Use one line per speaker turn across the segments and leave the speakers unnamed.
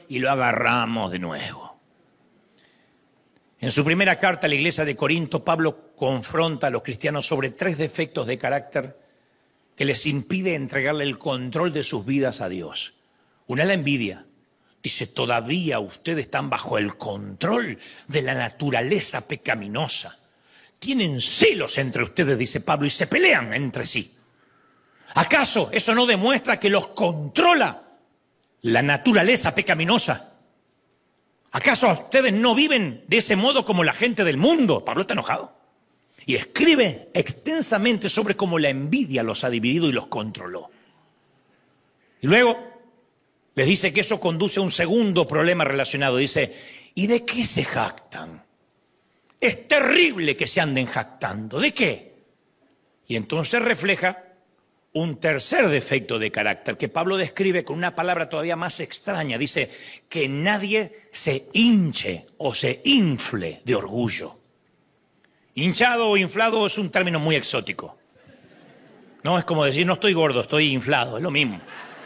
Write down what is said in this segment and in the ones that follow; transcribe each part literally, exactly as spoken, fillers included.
y lo agarramos de nuevo. En su primera carta a la iglesia de Corinto, Pablo confronta a los cristianos sobre tres defectos de carácter que les impide entregarle el control de sus vidas a Dios. Una es la envidia. Dice, todavía ustedes están bajo el control de la naturaleza pecaminosa. Tienen celos entre ustedes, dice Pablo, y se pelean entre sí. ¿Acaso eso no demuestra que los controla la naturaleza pecaminosa? ¿Acaso ustedes no viven de ese modo como la gente del mundo? Pablo está enojado. Y escribe extensamente sobre cómo la envidia los ha dividido y los controló. Y luego les dice que eso conduce a un segundo problema relacionado. Dice, ¿y de qué se jactan? Es terrible que se anden jactando. ¿De qué? Y entonces refleja un tercer defecto de carácter que Pablo describe con una palabra todavía más extraña. Dice, que nadie se hinche o se infle de orgullo. Hinchado o inflado es un término muy exótico. No, es como decir, no estoy gordo, estoy inflado, es lo mismo.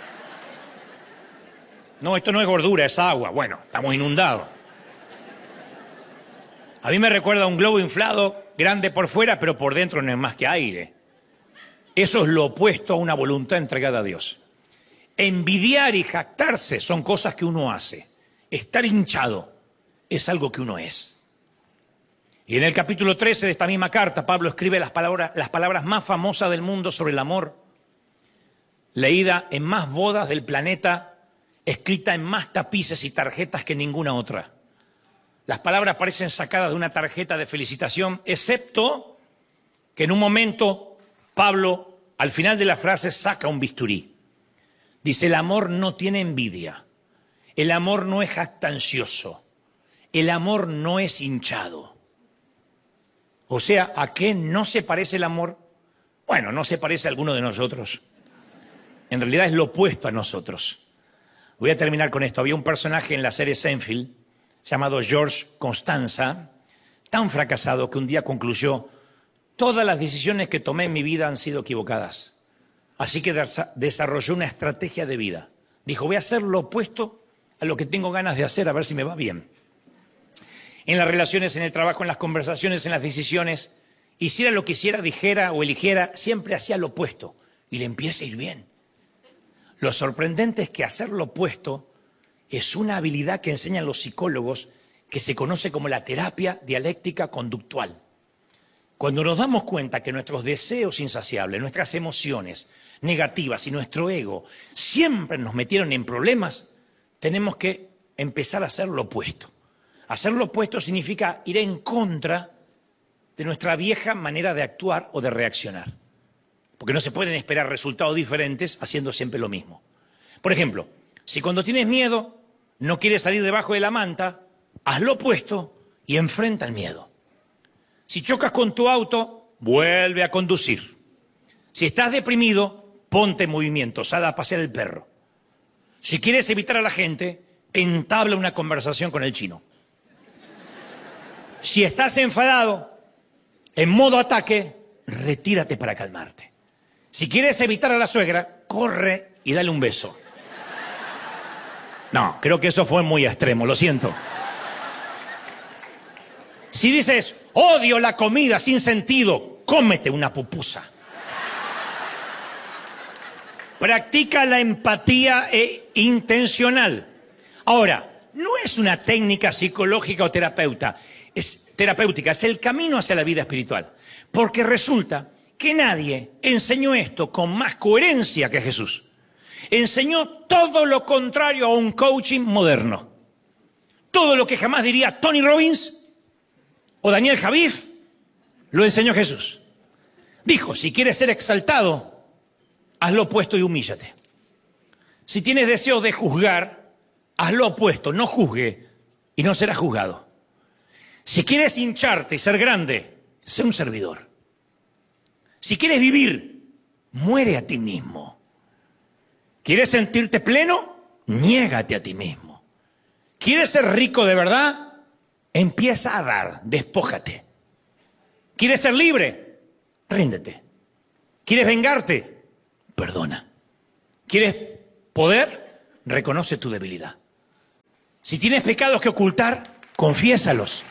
No, esto no es gordura, es agua. Bueno, estamos inundados. A mí me recuerda a un globo inflado, grande por fuera, pero por dentro no es más que aire. Eso es lo opuesto a una voluntad entregada a Dios. Envidiar y jactarse son cosas que uno hace. Estar hinchado es algo que uno es. Y en el capítulo trece de esta misma carta, Pablo escribe las palabras, las palabras más famosas del mundo sobre el amor, leída en más bodas del planeta, escrita en más tapices y tarjetas que ninguna otra. Las palabras parecen sacadas de una tarjeta de felicitación, excepto que en un momento Pablo, al final de la frase, saca un bisturí. Dice, el amor no tiene envidia, el amor no es jactancioso, el amor no es hinchado. O sea, ¿a qué no se parece el amor? Bueno, no se parece a alguno de nosotros. En realidad es lo opuesto a nosotros. Voy a terminar con esto. Había un personaje en la serie Seinfeld llamado George Constanza, tan fracasado que un día concluyó, todas las decisiones que tomé en mi vida han sido equivocadas. Así que desarrolló una estrategia de vida. Dijo, voy a hacer lo opuesto a lo que tengo ganas de hacer, a ver si me va bien. En las relaciones, en el trabajo, en las conversaciones, en las decisiones, hiciera lo que hiciera, dijera o eligiera, siempre hacía lo opuesto y le empieza a ir bien. Lo sorprendente es que hacer lo opuesto es una habilidad que enseñan los psicólogos que se conoce como la terapia dialéctica conductual. Cuando nos damos cuenta que nuestros deseos insaciables, nuestras emociones negativas y nuestro ego siempre nos metieron en problemas, tenemos que empezar a hacer lo opuesto. Hacer lo opuesto significa ir en contra de nuestra vieja manera de actuar o de reaccionar. Porque no se pueden esperar resultados diferentes haciendo siempre lo mismo. Por ejemplo, si cuando tienes miedo no quieres salir debajo de la manta, haz lo opuesto y enfrenta el miedo. Si chocas con tu auto, vuelve a conducir. Si estás deprimido, ponte en movimiento, sal a pasear el perro. Si quieres evitar a la gente, entabla una conversación con el chino. Si estás enfadado, en modo ataque, retírate para calmarte. Si quieres evitar a la suegra, corre y dale un beso. No, creo que eso fue muy extremo, lo siento. Si dices, odio la comida sin sentido, cómete una pupusa. Practica la empatía e intencional. Ahora, no es una técnica psicológica o terapeuta, es terapéutica, es el camino hacia la vida espiritual. Porque resulta que nadie enseñó esto con más coherencia que Jesús. Enseñó todo lo contrario a un coaching moderno. Todo lo que jamás diría Tony Robbins o Daniel Javif, lo enseñó Jesús. Dijo, si quieres ser exaltado, haz lo opuesto y humíllate. Si tienes deseo de juzgar, haz lo opuesto, no juzgue y no serás juzgado. Si quieres hincharte y ser grande, sé un servidor. Si quieres vivir, muere a ti mismo. ¿Quieres sentirte pleno? Niégate a ti mismo. ¿Quieres ser rico de verdad? Empieza a dar, despójate. ¿Quieres ser libre? Ríndete. ¿Quieres vengarte? Perdona. ¿Quieres poder? Reconoce tu debilidad. Si tienes pecados que ocultar, confiésalos.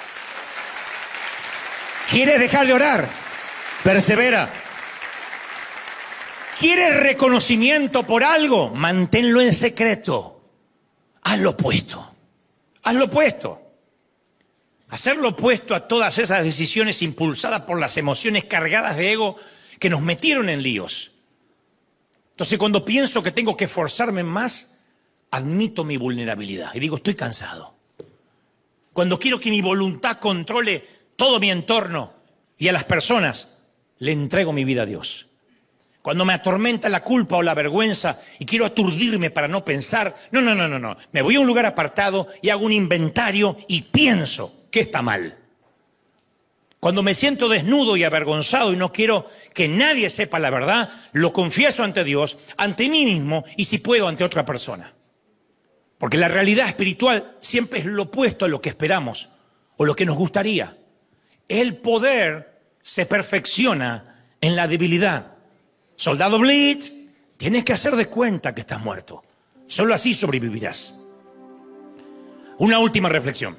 ¿Quieres dejar de orar? Persevera. ¿Quieres reconocimiento por algo? Manténlo en secreto. Haz lo opuesto. Haz lo opuesto. Hacer lo opuesto a todas esas decisiones impulsadas por las emociones cargadas de ego que nos metieron en líos. Entonces, cuando pienso que tengo que esforzarme más, admito mi vulnerabilidad y digo, estoy cansado. Cuando quiero que mi voluntad controle todo mi entorno y a las personas, le entrego mi vida a Dios. Cuando me atormenta la culpa o la vergüenza y quiero aturdirme para no pensar, no, no, no, no, no. Me voy a un lugar apartado y hago un inventario y pienso que está mal. Cuando me siento desnudo y avergonzado y no quiero que nadie sepa la verdad, lo confieso ante Dios, ante mí mismo y si puedo ante otra persona. Porque la realidad espiritual siempre es lo opuesto a lo que esperamos o lo que nos gustaría. El poder se perfecciona en la debilidad. Soldado Blitz, tienes que hacer de cuenta que estás muerto. Solo así sobrevivirás. Una última reflexión.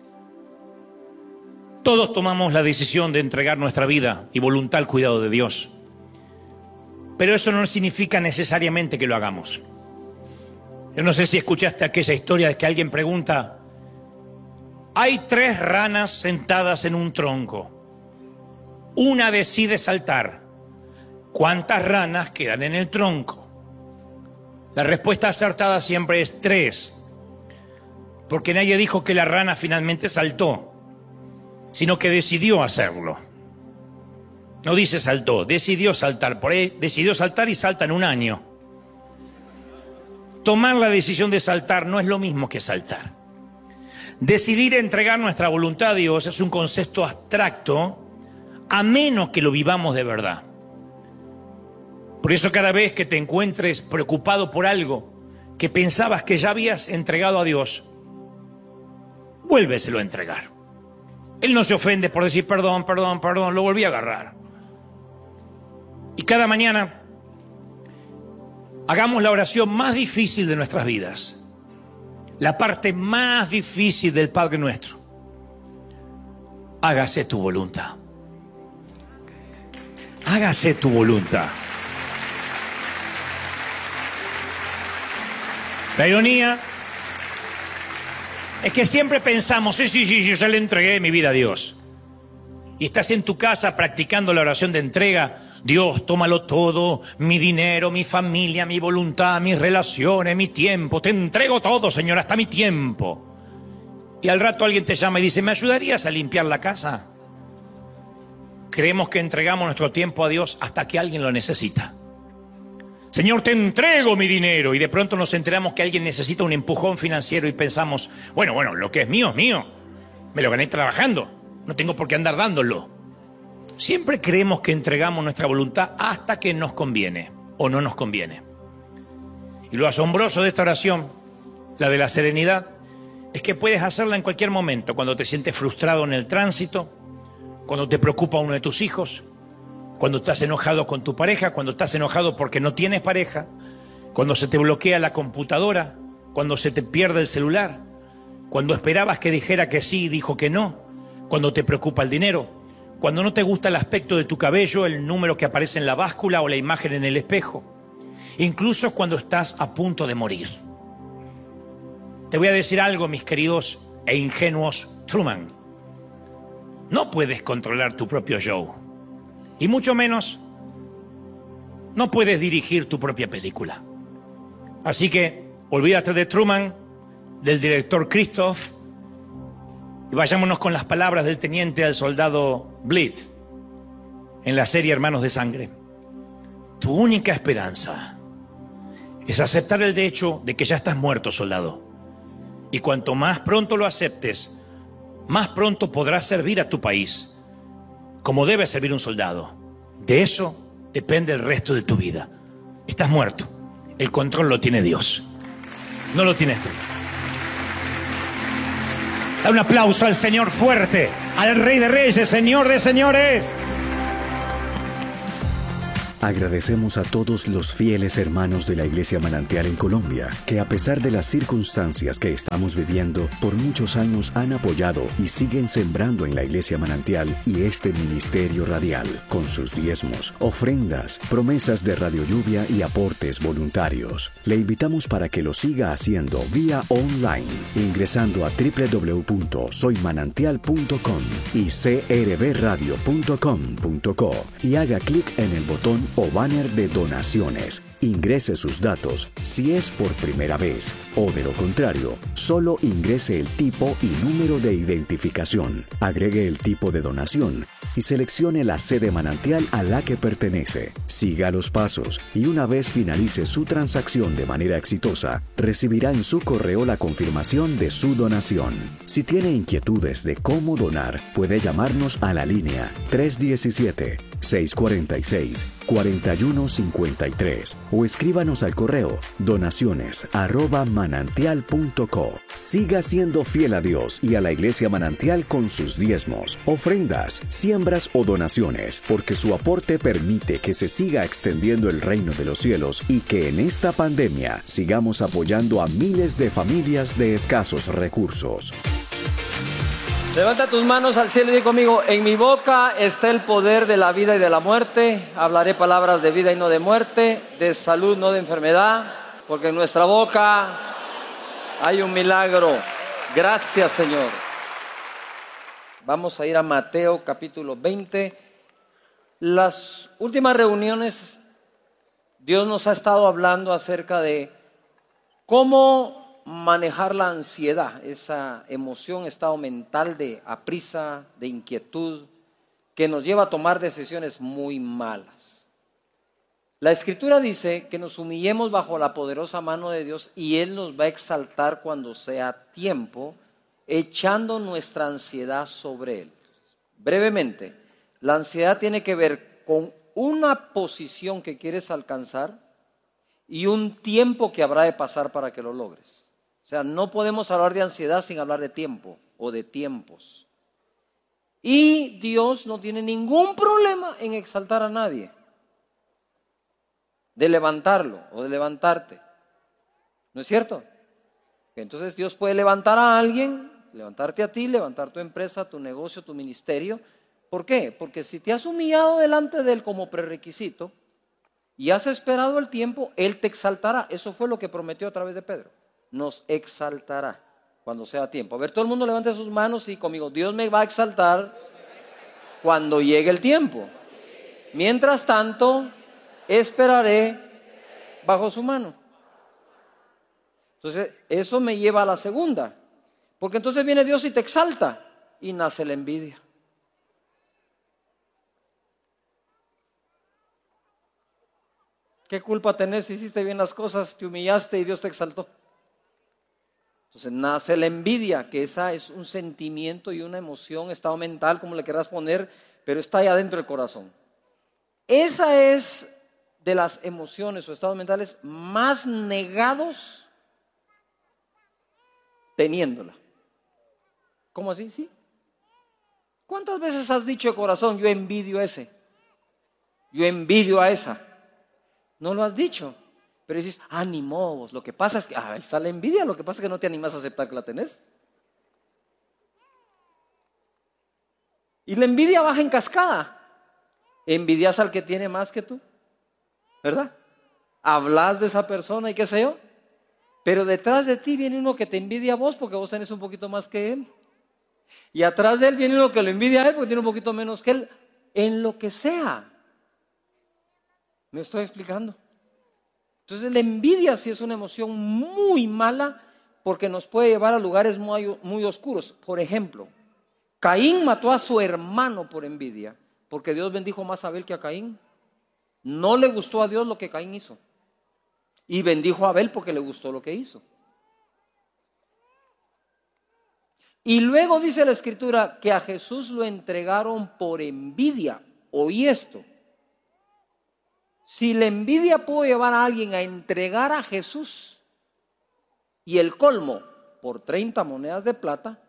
Todos tomamos la decisión de entregar nuestra vida y voluntad al cuidado de Dios. Pero eso no significa necesariamente que lo hagamos. Yo no sé si escuchaste aquella historia de que alguien pregunta, hay tres ranas sentadas en un tronco. Una decide saltar. ¿Cuántas ranas quedan en el tronco? La respuesta acertada siempre es tres. Porque nadie dijo que la rana finalmente saltó, sino que decidió hacerlo. No dice saltó, decidió saltar. Por ahí decidió saltar y salta en un año. Tomar la decisión de saltar no es lo mismo que saltar. Decidir entregar nuestra voluntad a Dios es un concepto abstracto, a menos que lo vivamos de verdad. Por eso cada vez que te encuentres preocupado por algo que pensabas que ya habías entregado a Dios, vuélveselo a entregar. Él no se ofende por decir perdón, perdón, perdón, lo volví a agarrar. Y cada mañana hagamos la oración más difícil de nuestras vidas. La parte más difícil del Padre Nuestro. Hágase tu voluntad. Hágase tu voluntad. La ironía es que siempre pensamos, sí, sí, sí, yo ya le entregué mi vida a Dios. Y estás en tu casa practicando la oración de entrega. Dios, tómalo todo, mi dinero, mi familia, mi voluntad, mis relaciones, mi tiempo. Te entrego todo, Señor, hasta mi tiempo. Y al rato alguien te llama y dice, ¿me ayudarías a limpiar la casa? Creemos que entregamos nuestro tiempo a Dios hasta que alguien lo necesita. Señor, te entrego mi dinero. Y de pronto nos enteramos que alguien necesita un empujón financiero y pensamos, bueno, bueno, lo que es mío es mío. Me lo gané trabajando. No tengo por qué andar dándolo. Siempre creemos que entregamos nuestra voluntad hasta que nos conviene o no nos conviene. Y lo asombroso de esta oración, la de la serenidad, es que puedes hacerla en cualquier momento, cuando te sientes frustrado en el tránsito, cuando te preocupa uno de tus hijos, cuando estás enojado con tu pareja, cuando estás enojado porque no tienes pareja, cuando se te bloquea la computadora, cuando se te pierde el celular, cuando esperabas que dijera que sí y dijo que no, cuando te preocupa el dinero, cuando no te gusta el aspecto de tu cabello, el número que aparece en la báscula o la imagen en el espejo, incluso cuando estás a punto de morir. Te voy a decir algo, mis queridos e ingenuos Truman. No puedes controlar tu propio show. Y mucho menos, no puedes dirigir tu propia película. Así que, olvídate de Truman, del director Christoph, y vayámonos con las palabras del teniente al soldado Blitz, en la serie Hermanos de Sangre. Tu única esperanza es aceptar el hecho de que ya estás muerto, soldado. Y cuanto más pronto lo aceptes, más pronto podrás servir a tu país como debe servir un soldado. De eso depende el resto de tu vida. Estás muerto. El control lo tiene Dios. No lo tienes tú. Da un aplauso al Señor fuerte, al Rey de Reyes, Señor de Señores.
Agradecemos a todos los fieles hermanos de la Iglesia Manantial en Colombia, que a pesar de las circunstancias que estamos viviendo, por muchos años han apoyado y siguen sembrando en la Iglesia Manantial y este ministerio radial, con sus diezmos, ofrendas, promesas de Radio Lluvia y aportes voluntarios. Le invitamos para que lo siga haciendo vía online, ingresando a doble u doble u doble u punto soy manantial punto com y c r b radio punto com punto co y haga clic en el botón o banner de donaciones. Ingrese sus datos si es por primera vez o, de lo contrario, solo ingrese el tipo y número de identificación. Agregue el tipo de donación y seleccione la sede manantial a la que pertenece. Siga los pasos y una vez finalice su transacción de manera exitosa, recibirá en su correo la confirmación de su donación. Si tiene inquietudes de cómo donar, puede llamarnos a la línea tres uno siete, seis cuatro seis, cuatro uno cinco tres o escríbanos al correo donaciones arroba manantial punto co. Siga siendo fiel a Dios y a la Iglesia Manantial con sus diezmos, ofrendas, siembras o donaciones, porque su aporte permite que se siga extendiendo el reino de los cielos y que en esta pandemia sigamos apoyando a miles de familias de escasos recursos.
Levanta tus manos al cielo y di conmigo: en mi boca está el poder de la vida y de la muerte. Hablaré palabras de vida y no de muerte, de salud, no de enfermedad, porque en nuestra boca hay un milagro. Gracias, Señor. Vamos a ir a Mateo capítulo veinte. Las últimas reuniones, Dios nos ha estado hablando acerca de cómo manejar la ansiedad, esa emoción, estado mental de aprisa, de inquietud, que nos lleva a tomar decisiones muy malas. La Escritura dice que nos humillemos bajo la poderosa mano de Dios y Él nos va a exaltar cuando sea tiempo, echando nuestra ansiedad sobre Él. Brevemente, la ansiedad tiene que ver con una posición que quieres alcanzar y un tiempo que habrá de pasar para que lo logres. O sea, no podemos hablar de ansiedad sin hablar de tiempo o de tiempos. Y Dios no tiene ningún problema en exaltar a nadie, de levantarlo o de levantarte. ¿No es cierto? Entonces Dios puede levantar a alguien, levantarte a ti, levantar tu empresa, tu negocio, tu ministerio. ¿Por qué? Porque si te has humillado delante de Él como prerequisito y has esperado el tiempo, Él te exaltará. Eso fue lo que prometió a través de Pedro. Nos exaltará cuando sea tiempo. A ver, todo el mundo levante sus manos y conmigo: Dios me va a exaltar cuando llegue el tiempo. Mientras tanto, esperaré bajo su mano. Entonces, eso me lleva a la segunda. Porque entonces viene Dios y te exalta y nace la envidia. ¿Qué culpa tenés si hiciste bien las cosas, te humillaste y Dios te exaltó? Entonces nace la envidia, que esa es un sentimiento y una emoción, estado mental, como le quieras poner, pero está allá dentro del corazón. Esa es de las emociones o estados mentales más negados teniéndola. ¿Cómo así? ¿Sí? ¿Cuántas veces has dicho de corazón: yo envidio a ese, yo envidio a esa? No lo has dicho. Pero dices: ah, ni modo, lo que pasa es que, ah, está la envidia, lo que pasa es que no te animas a aceptar que la tenés. Y la envidia baja en cascada. Envidias al que tiene más que tú, ¿verdad? Hablas de esa persona y qué sé yo, pero detrás de ti viene uno que te envidia a vos porque vos tenés un poquito más que él. Y atrás de él viene uno que lo envidia a él porque tiene un poquito menos que él, en lo que sea. ¿Me estoy explicando? Entonces la envidia sí es una emoción muy mala porque nos puede llevar a lugares muy, muy oscuros. Por ejemplo, Caín mató a su hermano por envidia porque Dios bendijo más a Abel que a Caín. No le gustó a Dios lo que Caín hizo y bendijo a Abel porque le gustó lo que hizo. Y luego dice la Escritura que a Jesús lo entregaron por envidia. Oí esto. Si la envidia pudo llevar a alguien a entregar a Jesús y el colmo por treinta monedas de plata,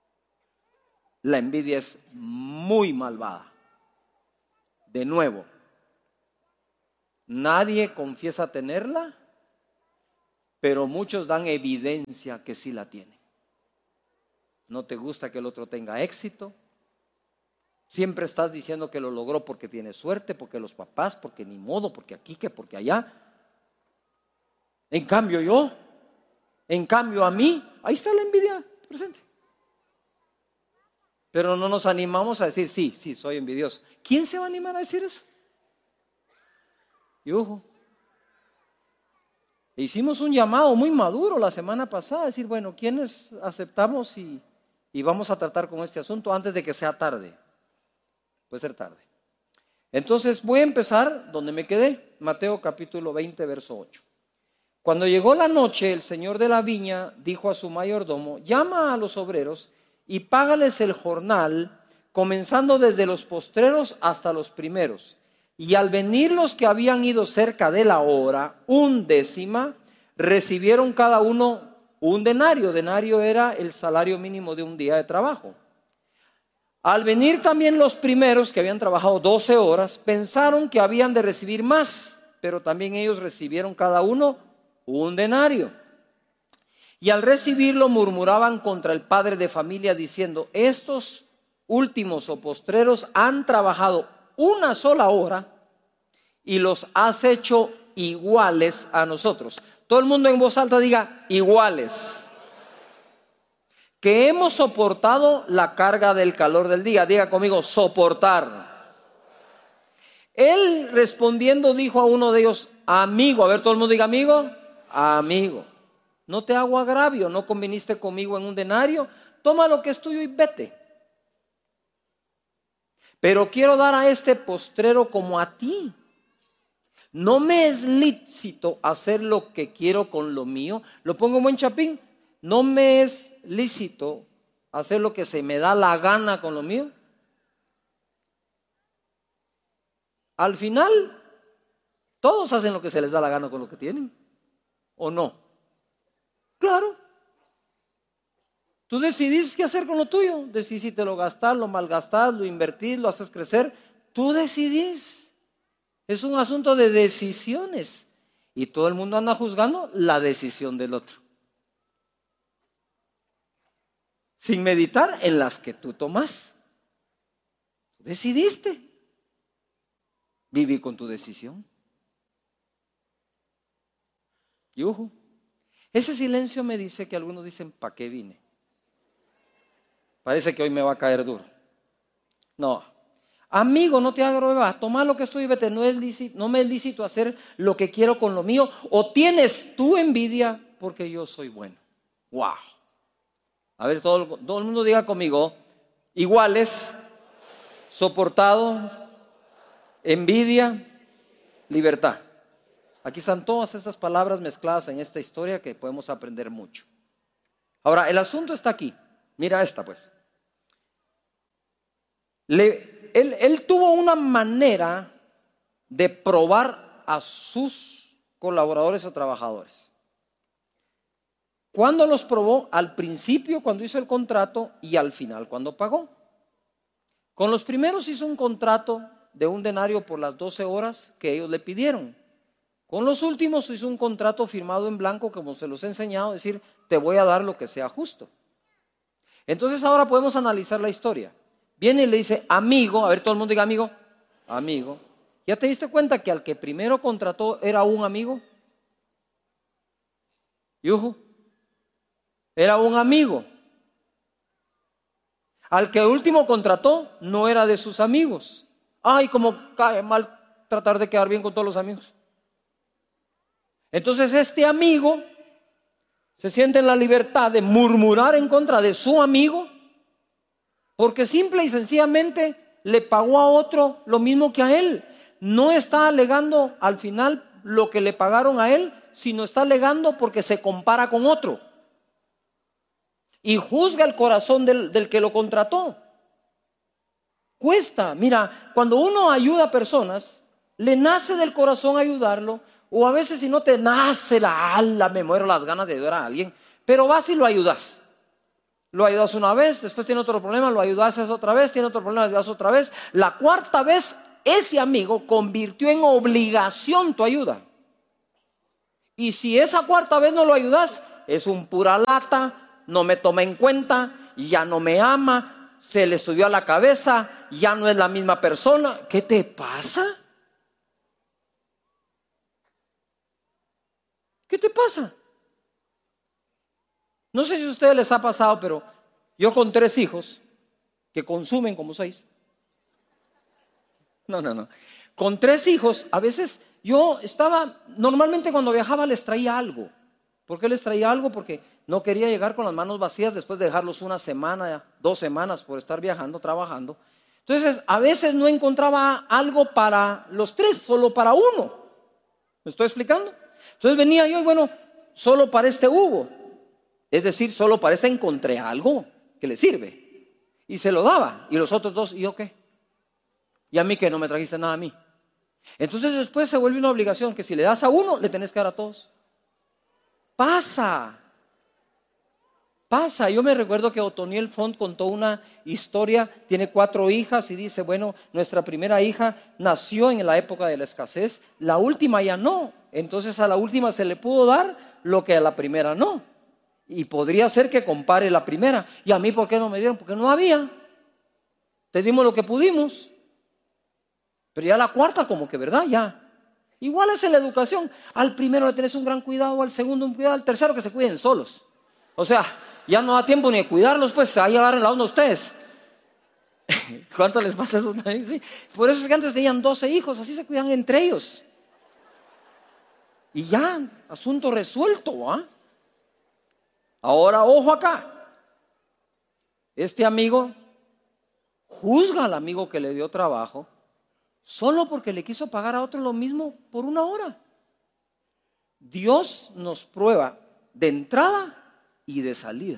la envidia es muy malvada. De nuevo, Nadie confiesa tenerla, pero muchos dan evidencia que sí la tienen. No te gusta que el otro tenga éxito. Siempre estás diciendo que lo logró porque tiene suerte, porque los papás, porque ni modo, porque aquí, que porque allá. En cambio yo, en cambio a mí, ahí está la envidia presente. Pero no nos animamos a decir, sí, sí, soy envidioso. ¿Quién se va a animar a decir eso? Y ojo, hicimos un llamado muy maduro la semana pasada, a decir, bueno, ¿quiénes aceptamos y, y vamos a tratar con este asunto antes de que sea tarde? Puede ser tarde. Entonces voy a empezar donde me quedé, Mateo capítulo veinte, verso ocho. Cuando llegó la noche, el señor de la viña dijo a su mayordomo, llama a los obreros y págales el jornal, comenzando desde los postreros hasta los primeros. Y al venir los que habían ido cerca de la hora, undécima, recibieron cada uno un denario. Denario era el salario mínimo de un día de trabajo. Al venir también los primeros, que habían trabajado doce horas, pensaron que habían de recibir más, pero también ellos recibieron cada uno un denario. Y al recibirlo murmuraban contra el padre de familia diciendo, estos últimos o postreros han trabajado una sola hora y los has hecho iguales a nosotros. Todo el mundo en voz alta diga iguales. Que hemos soportado la carga del calor del día. Diga conmigo, soportar. Él respondiendo dijo a uno de ellos, amigo, a ver todo el mundo diga amigo, amigo, no te hago agravio, no conviniste conmigo en un denario, toma lo que es tuyo y vete. Pero quiero dar a este postrero como a ti. No me es lícito hacer lo que quiero con lo mío. Lo pongo en buen chapín. No me es lícito hacer lo que se me da la gana con lo mío. Al final, todos hacen lo que se les da la gana con lo que tienen. ¿O no? Claro. Tú decidís qué hacer con lo tuyo. Decidís si te lo gastás, lo malgastás, lo invertís, lo haces crecer. Tú decidís. Es un asunto de decisiones. Y todo el mundo anda juzgando la decisión del otro, sin meditar en las que tú tomás. Decidiste vivir con tu decisión. Y ojo, ese silencio me dice que algunos dicen, ¿para qué vine? Parece que hoy me va a caer duro. No, amigo, no te hagas, toma lo que estoy y vete. No, es lícito, no me es lícito hacer lo que quiero con lo mío. O tienes tu envidia porque yo soy bueno. Wow. A ver, todo, todo el mundo diga conmigo, iguales, soportado, envidia, libertad. Aquí están todas estas palabras mezcladas en esta historia que podemos aprender mucho. Ahora, el asunto está aquí. Mira esta pues. Le, él, él tuvo una manera de probar a sus colaboradores o trabajadores. ¿Cuándo los probó? Al principio, cuando hizo el contrato, y al final, cuando pagó. Con los primeros hizo un contrato de un denario por las doce horas que ellos le pidieron. Con los últimos hizo un contrato firmado en blanco, como se los he enseñado, es decir, te voy a dar lo que sea justo. Entonces ahora podemos analizar la historia. Viene y le dice, amigo, a ver, todo el mundo diga amigo, amigo. ¿Ya te diste cuenta que al que primero contrató era un amigo? Y ojo, era un amigo. Al que último contrató no era de sus amigos. Ay, como cae mal tratar de quedar bien con todos los amigos. Entonces este amigo se siente en la libertad de murmurar en contra de su amigo porque simple y sencillamente le pagó a otro lo mismo que a él. No está alegando al final lo que le pagaron a él, sino está alegando porque se compara con otro y juzga el corazón del, del que lo contrató. Cuesta, mira, cuando uno ayuda a personas, le nace del corazón ayudarlo. O a veces si no te nace la ala, me muero las ganas de ayudar a alguien, pero vas y lo ayudas. Lo ayudas una vez, después tiene otro problema, lo ayudas otra vez, tiene otro problema, lo ayudas otra vez. La cuarta vez ese amigo convirtió en obligación tu ayuda. Y si esa cuarta vez no lo ayudas, es un pura lata, no me toma en cuenta, ya no me ama, se le subió a la cabeza, ya no es la misma persona. ¿Qué te pasa? ¿Qué te pasa? No sé si a ustedes les ha pasado, pero yo con tres hijos que consumen como seis. No, no, no. Con tres hijos, a veces yo estaba, normalmente cuando viajaba les traía algo. ¿Por qué les traía algo? Porque no quería llegar con las manos vacías después de dejarlos una semana, dos semanas por estar viajando, trabajando. Entonces, a veces no encontraba algo para los tres, solo para uno. ¿Me estoy explicando? Entonces venía yo y bueno, solo para este hubo. Es decir, solo para este encontré algo que le sirve. Y se lo daba. Y los otros dos, ¿y yo qué? Y a mí que no me trajiste nada a mí. Entonces después se vuelve una obligación que si le das a uno, le tenés que dar a todos. Pasa. Pasa. Yo me recuerdo que Otoniel Font contó una historia, tiene cuatro hijas y dice, bueno, nuestra primera hija nació en la época de la escasez, la última ya no. Entonces a la última se le pudo dar lo que a la primera no. Y podría ser que compare la primera. ¿Y a mí por qué no me dieron? Porque no había. Te dimos lo que pudimos. Pero ya la cuarta como que, ¿verdad? Ya. Igual es en la educación. Al primero le tenés un gran cuidado, al segundo un cuidado, al tercero que se cuiden solos. O sea, ya no da tiempo ni de cuidarlos, pues ahí agarren la onda ustedes. ¿Cuánto les pasa eso también? Sí. Por eso es que antes tenían doce hijos, así se cuidan entre ellos. Y ya, asunto resuelto, ¿ah? Ahora, ojo acá. Este amigo juzga al amigo que le dio trabajo solo porque le quiso pagar a otro lo mismo por una hora. Dios nos prueba de entrada y de salida.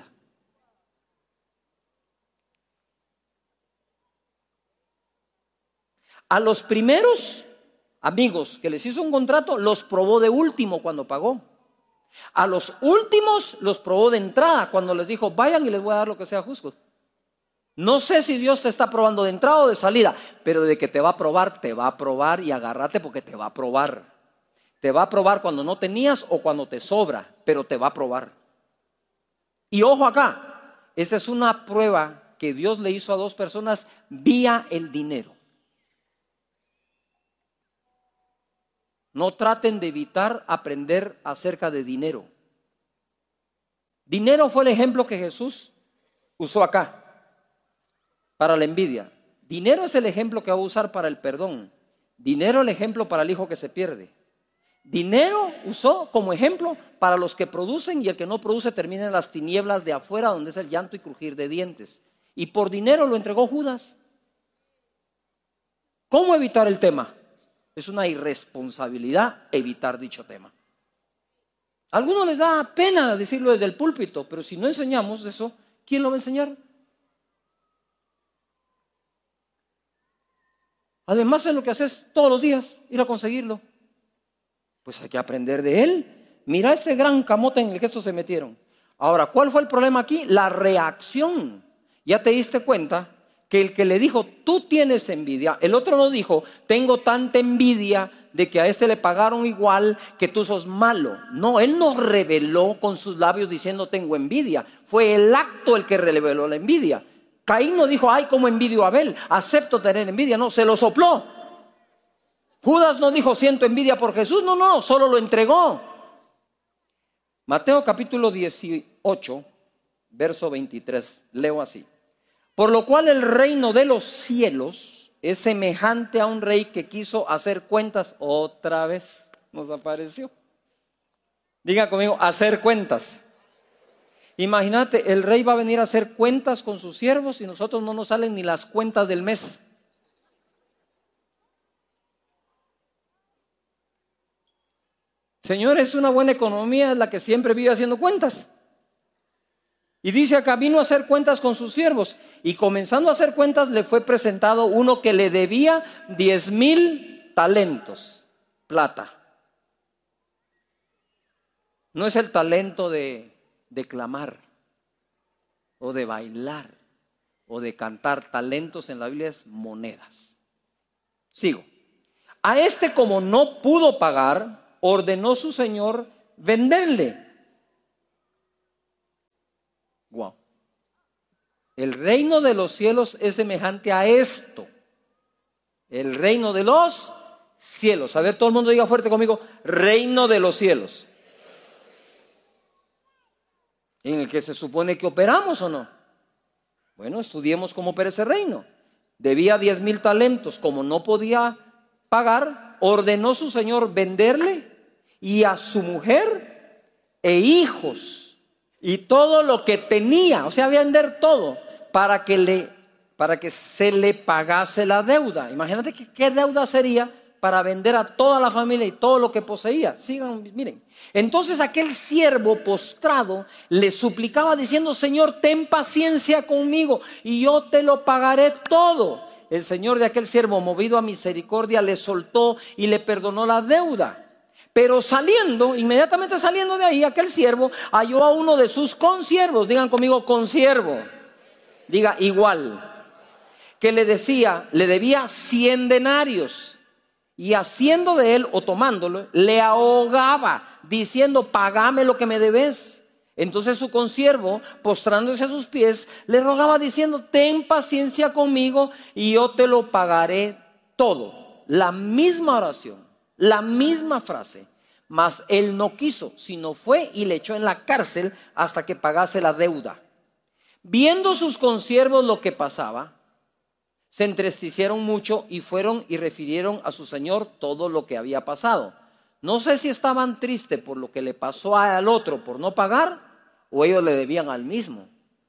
A los primeros amigos que les hizo un contrato, los probó de último cuando pagó. A los últimos los probó de entrada cuando les dijo, vayan y les voy a dar lo que sea justo. No sé si Dios te está probando de entrada o de salida, pero de que te va a probar, te va a probar y agárrate porque te va a probar. Te va a probar cuando no tenías o cuando te sobra, pero te va a probar. Y ojo acá, esta es una prueba que Dios le hizo a dos personas vía el dinero. No traten de evitar aprender acerca de dinero. Dinero fue el ejemplo que Jesús usó acá para la envidia. Dinero es el ejemplo que va a usar para el perdón. Dinero el ejemplo para el hijo que se pierde. Dinero usó como ejemplo para los que producen y el que no produce termina en las tinieblas de afuera donde es el llanto y crujir de dientes. Y por dinero lo entregó Judas. ¿Cómo evitar el tema? Es una irresponsabilidad evitar dicho tema. A algunos les da pena decirlo desde el púlpito, pero si no enseñamos eso, ¿quién lo va a enseñar? Además es lo que haces todos los días, ir a conseguirlo. Pues hay que aprender de él. Mira este gran camote en el que estos se metieron. Ahora, ¿cuál fue el problema aquí? La reacción. ¿Ya te diste cuenta? Que el que le dijo, tú tienes envidia, el otro no dijo, tengo tanta envidia de que a este le pagaron igual, que tú sos malo. No, él no reveló con sus labios diciendo tengo envidia. Fue el acto el que reveló la envidia. Caín no dijo, ay, cómo envidio a Abel, acepto tener envidia. No, se lo sopló. Judas no dijo, siento envidia por Jesús. No, no, solo lo entregó. Mateo capítulo dieciocho, verso veintitrés, leo así. Por lo cual el reino de los cielos es semejante a un rey que quiso hacer cuentas. Otra vez nos apareció. Diga conmigo, hacer cuentas. Imagínate, el rey va a venir a hacer cuentas con sus siervos y nosotros no nos salen ni las cuentas del mes. Señor, es una buena economía, es la que siempre vive haciendo cuentas. Y dice acá, vino a hacer cuentas con sus siervos. Y comenzando a hacer cuentas, le fue presentado uno que le debía diez mil talentos, plata. No es el talento de declamar, o de bailar, o de cantar. Talentos en la Biblia es monedas. Sigo. A este, como no pudo pagar, ordenó su señor venderle. Wow. El reino de los cielos es semejante a esto. El reino de los cielos. A ver, todo el mundo diga fuerte conmigo: reino de los cielos. En el que se supone que operamos, ¿o no? Bueno, estudiemos cómo opera ese reino. Debía diez mil talentos. Como no podía pagar, ordenó su señor venderle y a su mujer e hijos y todo lo que tenía, o sea, vender todo para que le, para que se le pagase la deuda. Imagínate que, qué deuda sería para vender a toda la familia y todo lo que poseía. Sigan, miren. Entonces aquel siervo postrado le suplicaba diciendo: Señor, ten paciencia conmigo y yo te lo pagaré todo. El señor de aquel siervo, movido a misericordia, le soltó y le perdonó la deuda. Pero saliendo, inmediatamente saliendo de ahí, aquel siervo halló a uno de sus consiervos. Digan conmigo: consiervo. Diga igual. Que le decía, le debía cien denarios. Y haciendo de él o tomándolo, le ahogaba, diciendo: págame lo que me debes. Entonces su consiervo, postrándose a sus pies, le rogaba diciendo: ten paciencia conmigo y yo te lo pagaré todo. La misma oración, la misma frase. Mas él no quiso, sino fue y le echó en la cárcel hasta que pagase la deuda. Viendo sus consiervos lo que pasaba, se entristecieron mucho y fueron y refirieron a su señor todo lo que había pasado. No sé si estaban tristes por lo que le pasó al otro por no pagar, o ellos le debían al mismo.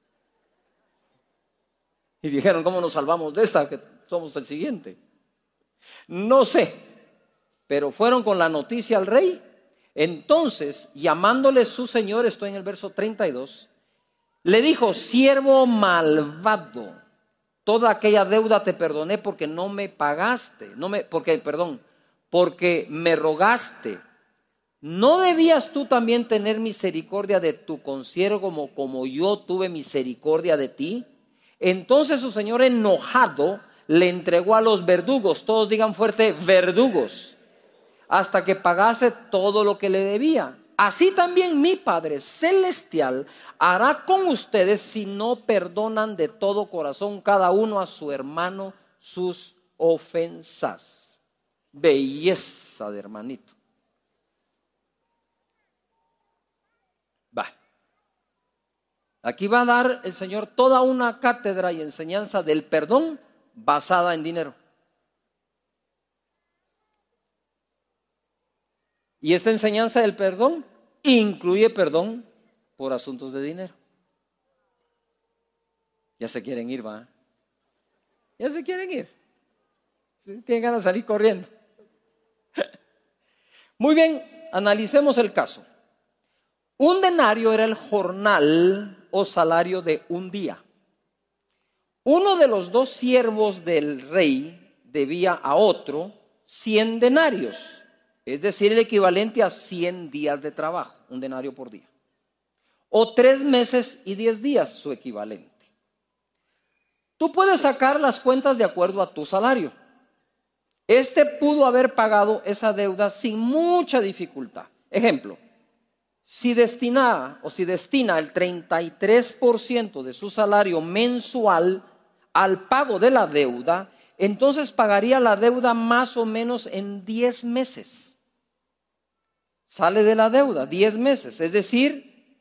Y dijeron: ¿cómo nos salvamos de esta? Que somos el siguiente. No sé, pero fueron con la noticia al rey. Entonces, llamándole su señor, estoy en el verso treinta y dos, le dijo: siervo malvado, toda aquella deuda te perdoné porque no me pagaste, no me, porque, perdón, porque me rogaste. ¿No debías tú también tener misericordia de tu consiervo como, como yo tuve misericordia de ti? Entonces su señor, enojado, le entregó a los verdugos. Todos digan fuerte: verdugos. Hasta que pagase todo lo que le debía. Así también mi Padre Celestial hará con ustedes si no perdonan de todo corazón cada uno a su hermano sus ofensas. Belleza de hermanito. Va. Aquí va a dar el Señor toda una cátedra y enseñanza del perdón basada en dinero. Y esta enseñanza del perdón incluye perdón por asuntos de dinero. Ya se quieren ir, ¿va? Ya se quieren ir. ¿Sí? Tienen ganas de salir corriendo. Muy bien, analicemos el caso. Un denario era el jornal o salario de un día. Uno de los dos siervos del rey debía a otro cien denarios. Es decir, el equivalente a cien días de trabajo, un denario por día. O tres meses y diez días, su equivalente. Tú puedes sacar las cuentas de acuerdo a tu salario. Este pudo haber pagado esa deuda sin mucha dificultad. Ejemplo, si destina o si destina el treinta y tres por ciento de su salario mensual al pago de la deuda, entonces pagaría la deuda más o menos en diez meses. Sale de la deuda diez meses, es decir,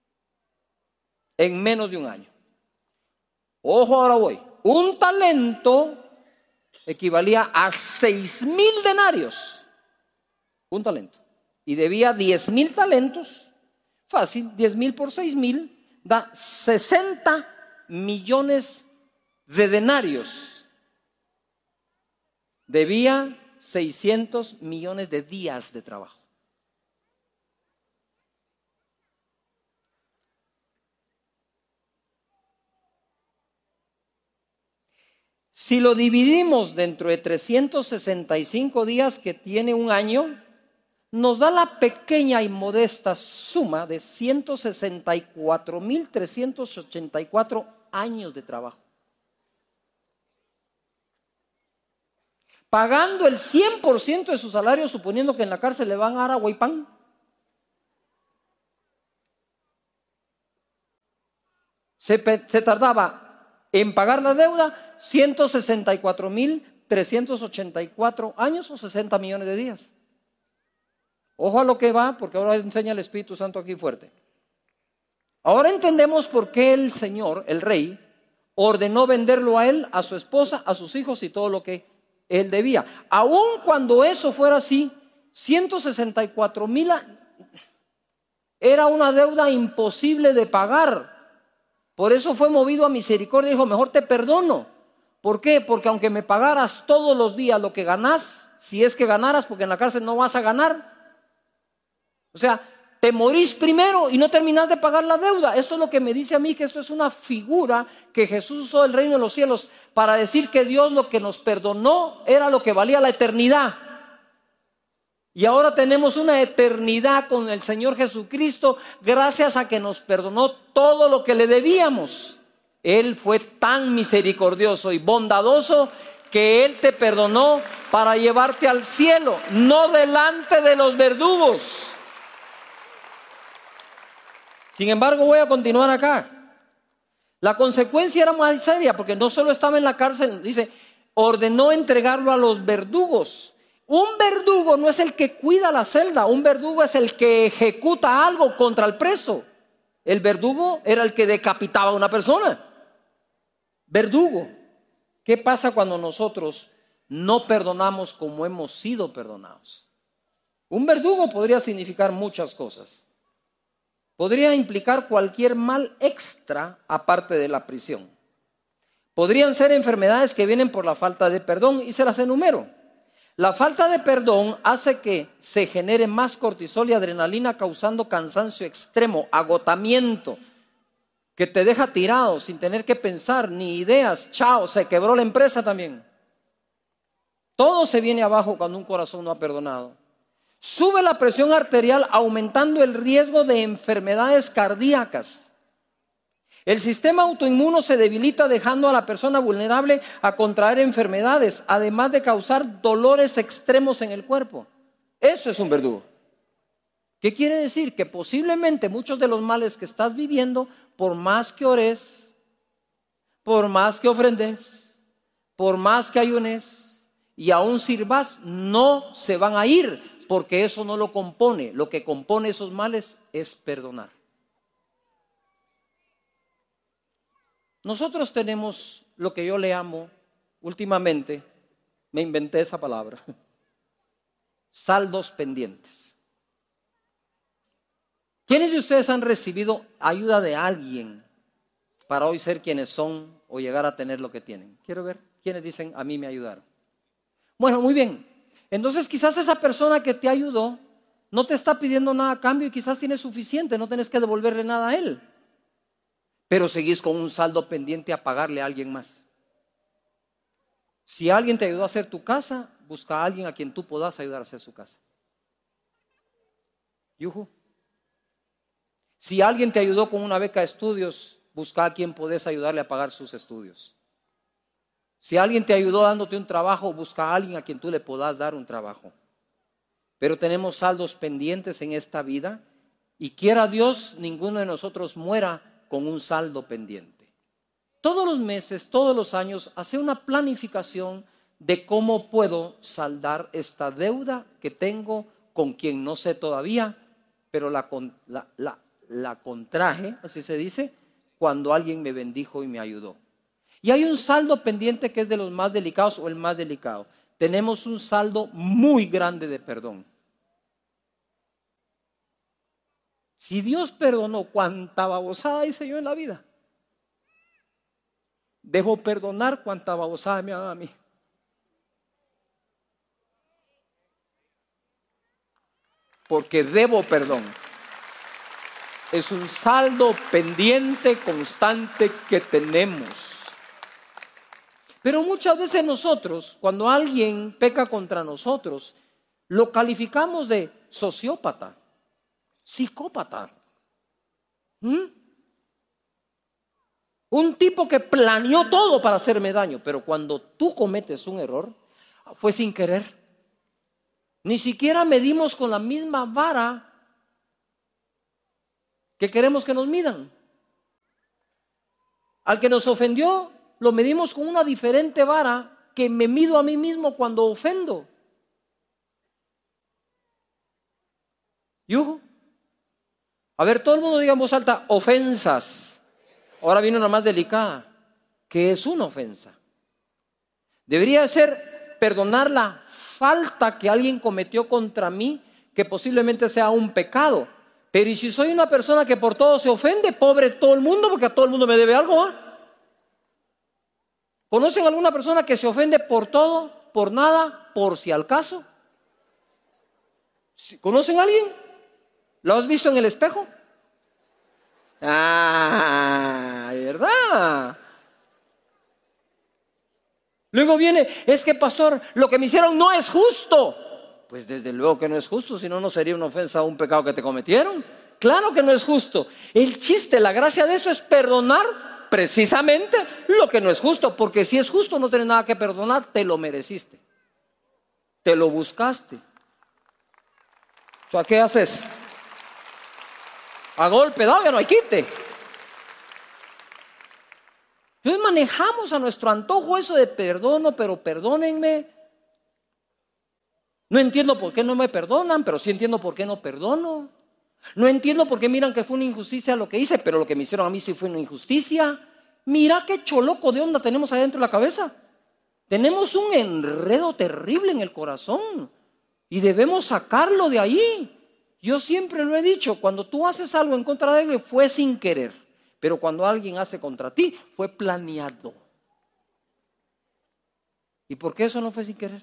en menos de un año. Ojo, ahora voy. Un talento equivalía a seis mil denarios. Un talento. Y debía diez mil talentos. Fácil, diez mil por seis mil da sesenta millones de denarios. Debía seiscientos millones de días de trabajo. Si lo dividimos dentro de trescientos sesenta y cinco días que tiene un año, nos da la pequeña y modesta suma de ciento sesenta y cuatro mil trescientos ochenta y cuatro años de trabajo. pagando el cien por ciento de su salario, suponiendo que en la cárcel le van a dar agua y pan. Se, se tardaba en pagar la deuda ciento sesenta y cuatro mil trescientos ochenta y cuatro años o sesenta millones de días. Ojo a lo que va, porque ahora enseña el Espíritu Santo aquí fuerte. Ahora entendemos por qué el Señor, el Rey, ordenó venderlo a él, a su esposa, a sus hijos y todo lo que él debía. Aun cuando eso fuera así, ciento sesenta y cuatro mil era una deuda imposible de pagar. Por eso fue movido a misericordia y dijo, mejor te perdono. ¿Por qué? Porque aunque me pagaras todos los días lo que ganás, si es que ganaras, porque en la cárcel no vas a ganar. O sea, te morís primero y no terminás de pagar la deuda. Esto es lo que me dice a mí, que esto es una figura que Jesús usó del reino de los cielos para decir que Dios lo que nos perdonó era lo que valía la eternidad. Y ahora tenemos una eternidad con el Señor Jesucristo gracias a que nos perdonó todo lo que le debíamos. Él fue tan misericordioso y bondadoso que Él te perdonó para llevarte al cielo, no delante de los verdugos. Sin embargo, voy a continuar acá. La consecuencia era más seria porque no solo estaba en la cárcel, dice, ordenó entregarlo a los verdugos. Un verdugo no es el que cuida la celda, un verdugo es el que ejecuta algo contra el preso. El verdugo era el que decapitaba a una persona. Verdugo. ¿Qué pasa cuando nosotros no perdonamos como hemos sido perdonados? Un verdugo podría significar muchas cosas. Podría implicar cualquier mal extra aparte de la prisión. Podrían ser enfermedades que vienen por la falta de perdón y se las enumero. La falta de perdón hace que se genere más cortisol y adrenalina, causando cansancio extremo, agotamiento, que te deja tirado sin tener que pensar ni ideas. Chao, se quebró la empresa también. Todo se viene abajo cuando un corazón no ha perdonado. Sube la presión arterial, aumentando el riesgo de enfermedades cardíacas. El sistema autoinmuno se debilita, dejando a la persona vulnerable a contraer enfermedades, además de causar dolores extremos en el cuerpo. Eso es un verdugo. ¿Qué quiere decir? Que posiblemente muchos de los males que estás viviendo, por más que ores, por más que ofrendes, por más que ayunes y aún sirvas, no se van a ir, porque eso no lo compone. Lo que compone esos males es perdonar. Nosotros tenemos lo que yo le amo últimamente, me inventé esa palabra, saldos pendientes. ¿Quiénes de ustedes han recibido ayuda de alguien para hoy ser quienes son o llegar a tener lo que tienen? Quiero ver quiénes dicen, a mí me ayudaron. Bueno, muy bien. Entonces quizás esa persona que te ayudó no te está pidiendo nada a cambio y quizás tiene suficiente, no tienes que devolverle nada a él. Pero seguís con un saldo pendiente a pagarle a alguien más. Si alguien te ayudó a hacer tu casa, busca a alguien a quien tú puedas ayudar a hacer su casa. Yuhu. Si alguien te ayudó con una beca de estudios, busca a quien podés ayudarle a pagar sus estudios. Si alguien te ayudó dándote un trabajo, busca a alguien a quien tú le puedas dar un trabajo. Pero tenemos saldos pendientes en esta vida y quiera Dios, ninguno de nosotros muera con un saldo pendiente. Todos los meses, todos los años, hace una planificación de cómo puedo saldar esta deuda que tengo con quien no sé todavía, pero la, la, la, la contraje, así se dice, cuando alguien me bendijo y me ayudó. Y hay un saldo pendiente que es de los más delicados o el más delicado. Tenemos un saldo muy grande de perdón. Si Dios perdonó cuánta babosada hice yo en la vida, debo perdonar cuánta babosada me ha dado a mí. Porque debo perdón. Es un saldo pendiente constante que tenemos. Pero muchas veces nosotros, cuando alguien peca contra nosotros, lo calificamos de sociópata, psicópata. ¿Mm? Un tipo que planeó todo para hacerme daño. Pero cuando tú cometes un error, fue sin querer. Ni siquiera medimos con la misma vara que queremos que nos midan. Al que nos ofendió, lo medimos con una diferente vara que me mido a mí mismo cuando ofendo. ¿Y ojo? A ver, todo el mundo diga en voz alta, ofensas. Ahora viene una más delicada. ¿Qué es una ofensa? Debería ser perdonar la falta que alguien cometió contra mí, que posiblemente sea un pecado. Pero ¿y si soy una persona que por todo se ofende? Pobre todo el mundo, porque a todo el mundo me debe algo, ¿ah? ¿Conocen alguna persona que se ofende por todo, por nada, por si al caso? ¿Conocen a alguien? ¿Lo has visto en el espejo? Ah, ¿verdad? Luego viene, es que pastor, lo que me hicieron no es justo. Pues desde luego que no es justo, si no, no sería una ofensa o un pecado que te cometieron. Claro que no es justo. El chiste, la gracia de eso es perdonar precisamente lo que no es justo, porque si es justo no tienes nada que perdonar, te lo mereciste, te lo buscaste. O sea, ¿qué haces? A golpe dado ya no hay quite. Entonces manejamos a nuestro antojo eso de perdono, pero perdónenme. No entiendo por qué no me perdonan, pero sí entiendo por qué no perdono. No entiendo por qué miran que fue una injusticia lo que hice, pero lo que me hicieron a mí sí fue una injusticia. Mira qué choloco de onda tenemos ahí dentro de la cabeza. Tenemos un enredo terrible en el corazón y debemos sacarlo de ahí. Yo siempre lo he dicho, cuando tú haces algo en contra de alguien fue sin querer, pero cuando alguien hace contra ti fue planeado. ¿Y por qué eso no fue sin querer?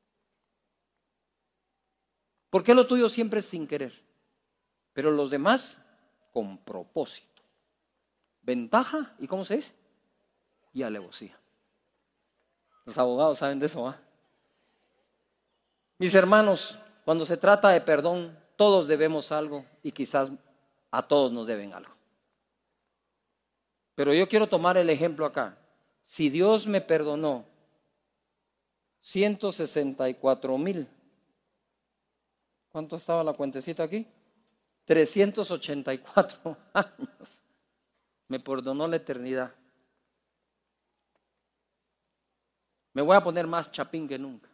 ¿Por qué lo tuyo siempre es sin querer? Pero los demás con propósito. Ventaja, ¿y cómo se dice? Y alevosía. Los abogados saben de eso, ¿ah? Mis hermanos, cuando se trata de perdón, todos debemos algo y quizás a todos nos deben algo. Pero yo quiero tomar el ejemplo acá. Si Dios me perdonó ciento sesenta y cuatro mil, ¿cuánto estaba la cuentecita aquí? trescientos ochenta y cuatro años. Me perdonó la eternidad. Me voy a poner más chapín que nunca.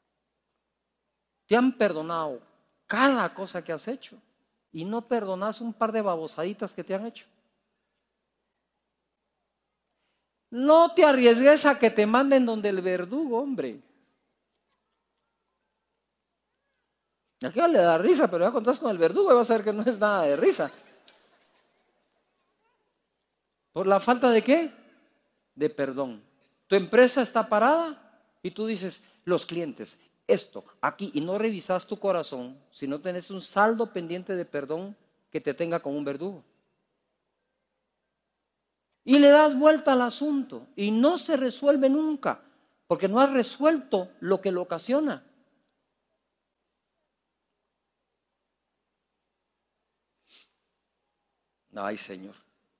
Te han perdonado cada cosa que has hecho y no perdonas un par de babosaditas que te han hecho. No te arriesgues a que te manden donde el verdugo, hombre. Aquí le da risa, pero ya contás con el verdugo y vas a ver que no es nada de risa. ¿Por la falta de qué? De perdón. Tu empresa está parada y tú dices, los clientes, esto, aquí, y no revisas tu corazón, si no tenés un saldo pendiente de perdón que te tenga con un verdugo. Y le das vuelta al asunto y no se resuelve nunca, porque no has resuelto lo que lo ocasiona. Ay, Señor.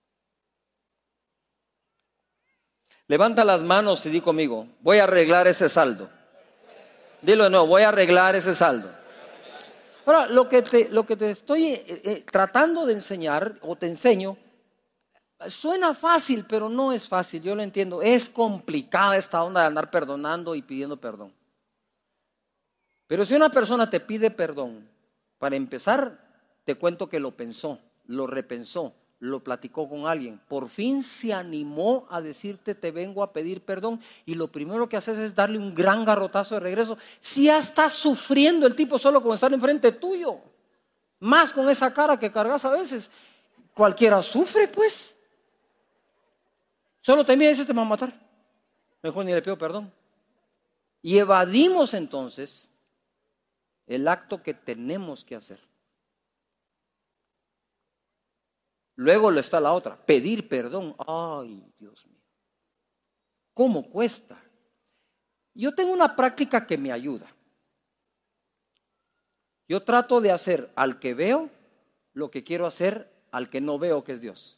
Levanta las manos y di conmigo, voy a arreglar ese saldo. Dilo de nuevo, voy a arreglar ese saldo. Ahora, lo que te, lo que te estoy eh, eh, tratando de enseñar, o te enseño, suena fácil, pero no es fácil, yo lo entiendo. Es complicada esta onda de andar perdonando y pidiendo perdón. Pero si una persona te pide perdón, para empezar, te cuento que lo pensó, lo repensó, lo platicó con alguien, por fin se animó a decirte te vengo a pedir perdón, y lo primero que haces es darle un gran garrotazo de regreso. Si ya está sufriendo el tipo solo con estar enfrente tuyo, más con esa cara que cargas a veces, cualquiera sufre pues. Solo te mira y dices te va a matar, mejor ni le pido perdón. Y evadimos entonces el acto que tenemos que hacer. Luego lo está la otra, pedir perdón. Ay, Dios mío, ¿cómo cuesta? Yo tengo una práctica que me ayuda. Yo trato de hacer al que veo lo que quiero hacer al que no veo, que es Dios.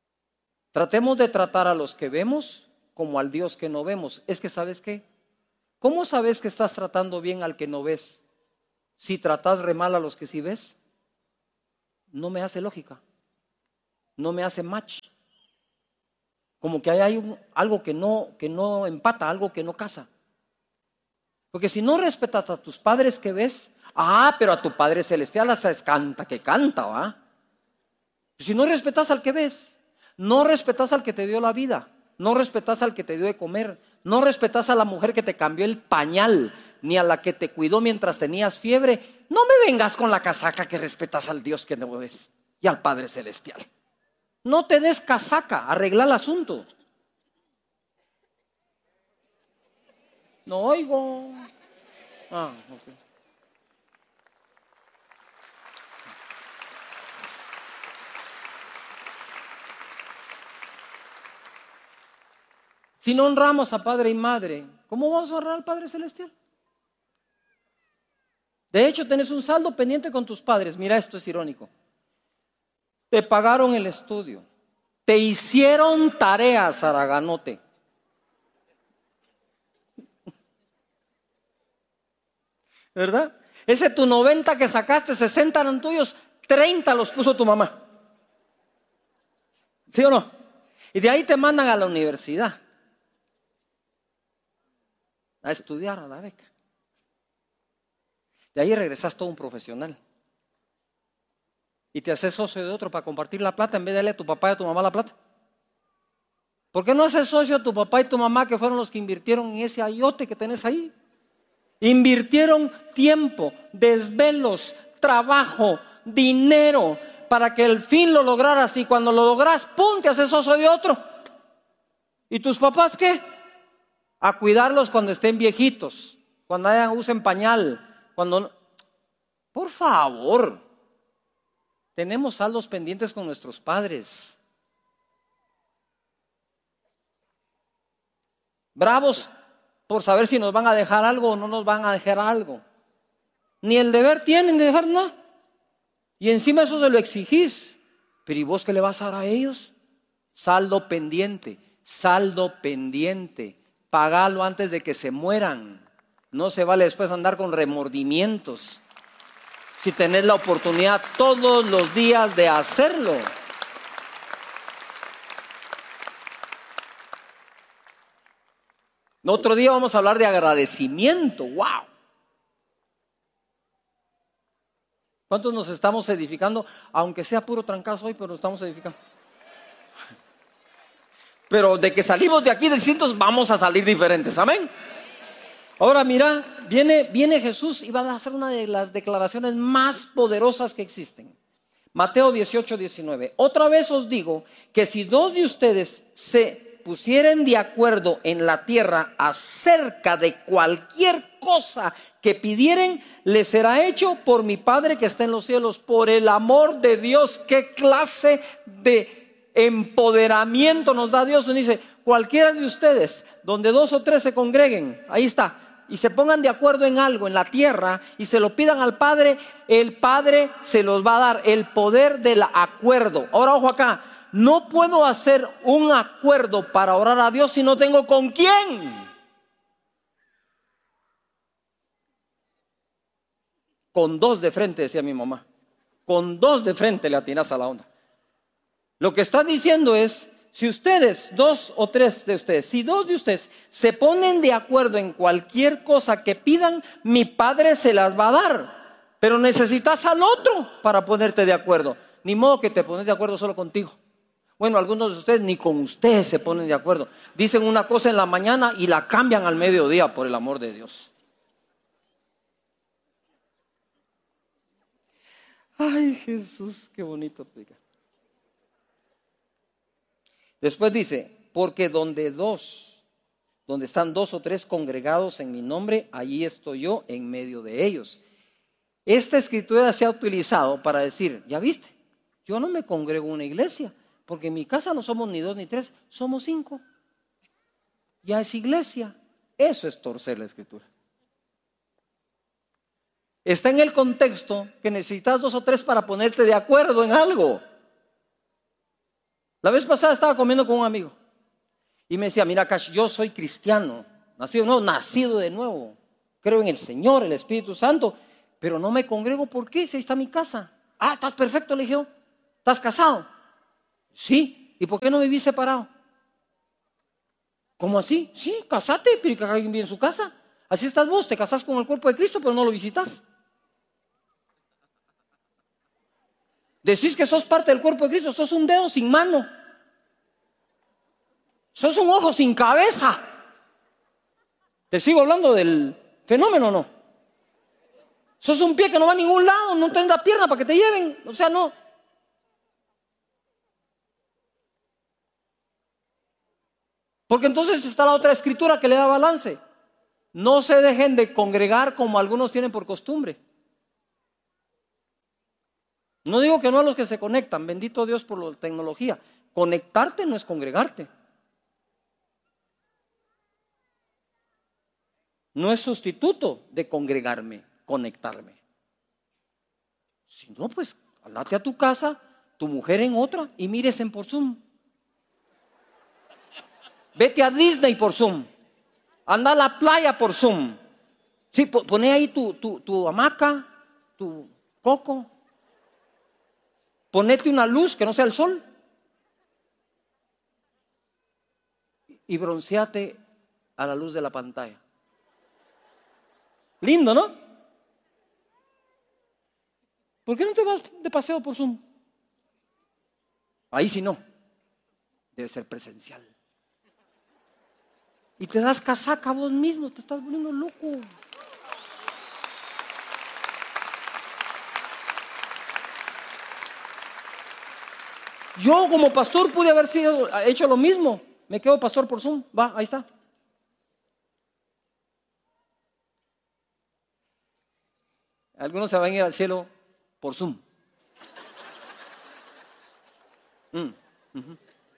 Tratemos de tratar a los que vemos como al Dios que no vemos. Es que, ¿sabes qué? ¿Cómo sabes que estás tratando bien al que no ves si tratas re mal a los que sí ves? No me hace lógica, no me hace match. Como que hay, hay un, algo que no, que no empata, algo que no casa. Porque si no respetas a tus padres que ves, ah, pero a tu Padre Celestial hasta es canta que canta, ¿va? Si no respetas al que ves, no respetas al que te dio la vida, no respetas al que te dio de comer, no respetas a la mujer que te cambió el pañal, ni a la que te cuidó mientras tenías fiebre, no me vengas con la casaca que respetas al Dios que no ves y al Padre Celestial. No te des casaca, arregla el asunto. No oigo. Ah, ok. Si no honramos a padre y madre, ¿cómo vamos a honrar al Padre Celestial? De hecho, tenés un saldo pendiente con tus padres. Mira, esto es irónico. Te pagaron el estudio, te hicieron tareas, zaraganote. ¿Verdad? Ese tu noventa que sacaste, sesenta eran tuyos, treinta los puso tu mamá. ¿Sí o no? Y de ahí te mandan a la universidad a estudiar a la beca. De ahí regresas todo un profesional. Y te haces socio de otro para compartir la plata en vez de darle a tu papá y a tu mamá la plata. ¿Por qué no haces socio a tu papá y tu mamá que fueron los que invirtieron en ese ayote que tenés ahí? Invirtieron tiempo, desvelos, trabajo, dinero para que el fin lo lograras, y cuando lo logras, ¡pum!, te haces socio de otro. ¿Y tus papás qué? A cuidarlos cuando estén viejitos, cuando hayan, usen pañal, cuando... Por favor, tenemos saldos pendientes con nuestros padres. Bravos por saber si nos van a dejar algo o no nos van a dejar algo. Ni el deber tienen de dejar nada. Y encima eso se lo exigís. Pero ¿y vos qué le vas a dar a ellos? Saldo pendiente, saldo pendiente. Pagalo antes de que se mueran. No se vale después andar con remordimientos. Si tenés la oportunidad todos los días de hacerlo. Otro día vamos a hablar de agradecimiento. ¡Wow! ¿Cuántos nos estamos edificando? Aunque sea puro trancazo hoy, pero nos estamos edificando. Pero de que salimos de aquí distintos, vamos a salir diferentes. Amén. Ahora mira, viene, viene Jesús y va a hacer una de las declaraciones más poderosas que existen. Mateo dieciocho, diecinueve. Otra vez os digo que si dos de ustedes se pusieren de acuerdo en la tierra acerca de cualquier cosa que pidieren, les será hecho por mi Padre que está en los cielos. Por el amor de Dios, ¿qué clase de empoderamiento nos da Dios? Nos dice, cualquiera de ustedes, donde dos o tres se congreguen, ahí está, y se pongan de acuerdo en algo en la tierra y se lo pidan al Padre, el Padre se los va a dar, el poder del acuerdo. Ahora ojo acá, no puedo hacer un acuerdo para orar a Dios si no tengo con quién. Con dos de frente, decía mi mamá. Con dos de frente le atinas a la onda. Lo que está diciendo es, si ustedes, dos o tres de ustedes, si dos de ustedes se ponen de acuerdo en cualquier cosa que pidan, mi Padre se las va a dar. Pero necesitas al otro para ponerte de acuerdo. Ni modo que te pones de acuerdo solo contigo. Bueno, algunos de ustedes ni con ustedes se ponen de acuerdo. Dicen una cosa en la mañana y la cambian al mediodía, por el amor de Dios. Ay, Jesús, qué bonito. Después dice, porque donde dos, donde están dos o tres congregados en mi nombre, allí estoy yo en medio de ellos. Esta escritura se ha utilizado para decir, ya viste, yo no me congrego en una iglesia, porque en mi casa no somos ni dos ni tres, somos cinco. Ya es iglesia. Eso es torcer la escritura. Está en el contexto que necesitas dos o tres para ponerte de acuerdo en algo. La vez pasada estaba comiendo con un amigo y me decía, mira Cash, yo soy cristiano. nacido de nuevo, nacido de nuevo. Creo en el Señor, el Espíritu Santo, pero no me congrego. ¿Por qué? Si ahí está mi casa. Ah, estás perfecto, le dije. ¿Estás casado? Sí. ¿Y por qué no vivís separado? ¿Cómo así? Sí, casate, pero que alguien vive en su casa. Así estás vos, te casás con el cuerpo de Cristo, pero no lo visitas. Decís que sos parte del cuerpo de Cristo, sos un dedo sin mano. Sos un ojo sin cabeza. Te sigo hablando del fenómeno, ¿o no? Sos un pie que no va a ningún lado, no tenés la pierna para que te lleven. O sea, no. Porque entonces está la otra escritura que le da balance. No se dejen de congregar como algunos tienen por costumbre. No digo que no a los que se conectan, bendito Dios por la tecnología. Conectarte no es congregarte. No es sustituto de congregarme, conectarme. Si no, pues, andate a tu casa, tu mujer en otra y míresen por Zoom. Vete a Disney por Zoom. Anda a la playa por Zoom. Sí, poné ahí tu, tu, tu hamaca, tu coco. Ponete una luz que no sea el sol. Y bronceate a la luz de la pantalla. Lindo, ¿no? ¿Por qué no te vas de paseo por Zoom? Ahí sí no. Debe ser presencial. Y te das casaca vos mismo, te estás volviendo loco. Yo como pastor pude haber sido, hecho lo mismo. Me quedo pastor por Zoom. Va, ahí está. Algunos se van a ir al cielo por Zoom. Mm, uh-huh.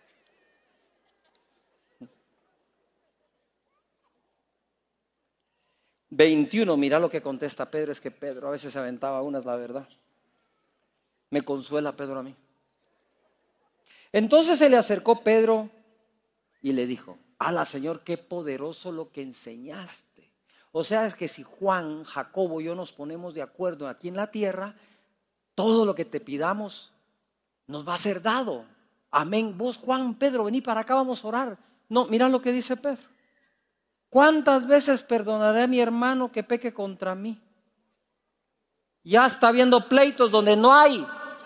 veintiuno, mira lo que contesta Pedro. Es que Pedro a veces se aventaba unas, la verdad. Me consuela Pedro a mí. Entonces se le acercó Pedro y le dijo: ala, Señor, qué poderoso lo que enseñaste. O sea, es que si Juan, Jacobo y yo nos ponemos de acuerdo aquí en la tierra, todo lo que te pidamos nos va a ser dado. Amén. Vos, Juan, Pedro, vení para acá, vamos a orar. No, mira lo que dice Pedro. ¿Cuántas veces perdonaré a mi hermano que peque contra mí? Ya está habiendo pleitos donde no hay.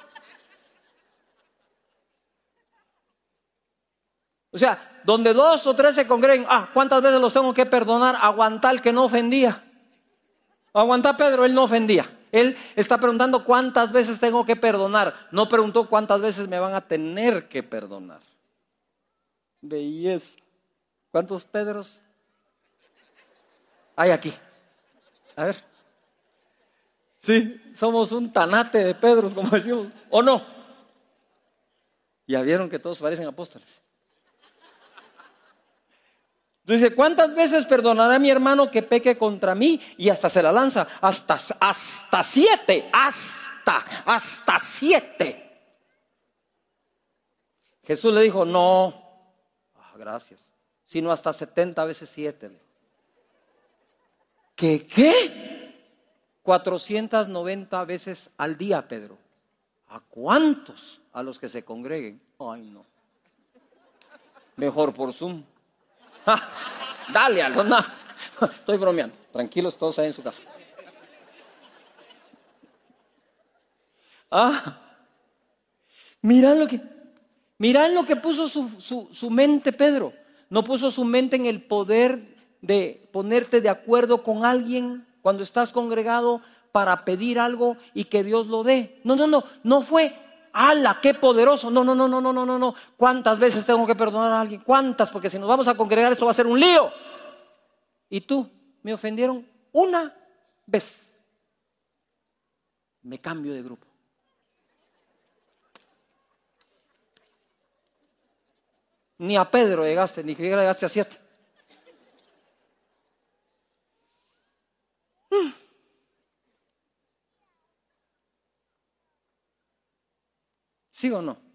O sea, donde dos o tres se congreguen, ah, ¿cuántas veces los tengo que perdonar? Aguantar el que no ofendía. Aguantar Pedro, él no ofendía. Él está preguntando cuántas veces tengo que perdonar. No preguntó cuántas veces me van a tener que perdonar. Belleza. ¿Cuántos Pedros hay aquí? A ver. Sí, somos un tanate de Pedros, como decimos. ¿O no? Ya vieron que todos parecen apóstoles. Dice, ¿cuántas veces perdonará a mi hermano que peque contra mí? Y hasta se la lanza, hasta, hasta siete, hasta, hasta siete. Jesús le dijo, no, ah, gracias, sino hasta setenta veces siete. ¿Qué qué? cuatrocientas noventa veces al día, Pedro. ¿A cuántos? A los que se congreguen. Ay, no. Mejor por Zoom. Dale, Aldo, no. Estoy bromeando. Tranquilos todos ahí en su casa. Ah, mirá lo que, mirá lo que puso su, su, su mente Pedro. No puso su mente en el poder de ponerte de acuerdo con alguien cuando estás congregado para pedir algo y que Dios lo dé. No, no, no, no fue. ¡Hala, qué poderoso! No, no, no, no, no, no, no, no. ¿Cuántas veces tengo que perdonar a alguien? ¿Cuántas? Porque si nos vamos a congregar esto va a ser un lío. Y tú, me ofendieron una vez. Me cambio de grupo. Ni a Pedro llegaste, ni que llegaste a siete. Hmm. ¿Sí o no?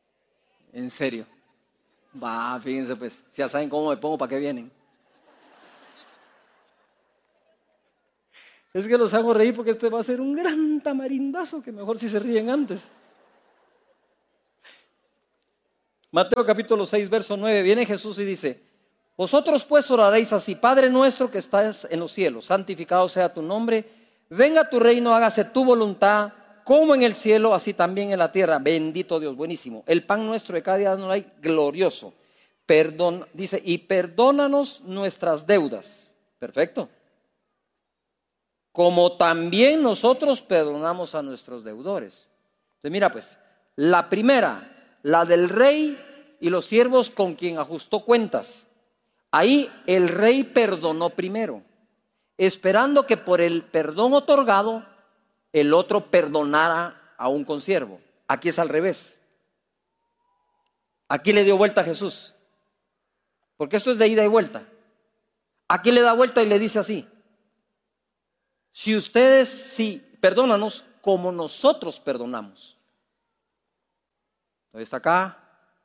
En serio. Va, fíjense pues, si ya saben cómo me pongo, ¿para qué vienen? Es que los hago reír porque este va a ser un gran tamarindazo que mejor si se ríen antes. Mateo capítulo seis, verso nueve, viene Jesús y dice: vosotros pues oraréis así: Padre nuestro que estás en los cielos, santificado sea tu nombre, venga tu reino, hágase tu voluntad, como en el cielo, así también en la tierra. Bendito Dios, buenísimo. El pan nuestro de cada día nos hay, glorioso. Perdón, dice, y perdónanos nuestras deudas. Perfecto. Como también nosotros perdonamos a nuestros deudores. Entonces mira pues, la primera, la del rey y los siervos con quien ajustó cuentas. Ahí el rey perdonó primero, esperando que por el perdón otorgado el otro perdonara a un consiervo. Aquí es al revés. Aquí le dio vuelta a Jesús, porque esto es de ida y vuelta. Aquí le da vuelta y le dice así: si ustedes, sí, perdónanos como nosotros perdonamos. Entonces está acá.